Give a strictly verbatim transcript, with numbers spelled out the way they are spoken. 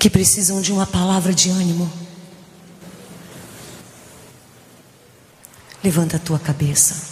que precisam de uma palavra de ânimo. Levanta a tua cabeça.